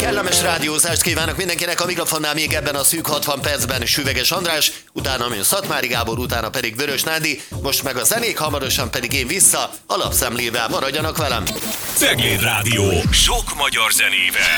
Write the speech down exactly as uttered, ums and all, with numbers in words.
Kellemes rádiózást kívánok mindenkinek, a mikrofonnál még ebben a szűk hatvan percben Süveges András, utána jön Szatmári Gábor, utána pedig Vörös Nándi, most meg a zenék, hamarosan pedig én vissza, a lapszemlével, maradjanak velem! Cegléd Rádió, sok magyar zenével.